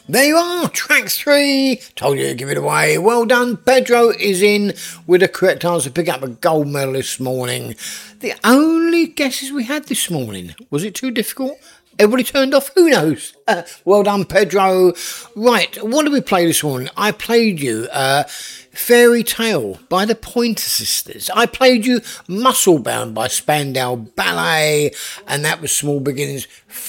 There you are, track 3. Told you to give it away. Well done. Pedro is in with the correct answer. Pick up a gold medal this morning. The only guesses we had this morning. Was it too difficult? Everybody turned off? Who knows? Well done, Pedro. Right, what did we play this morning? I played you Fairy Tale by the Pointer Sisters. I played you Muscle Bound by Spandau Ballet, and that was Small Beginnings.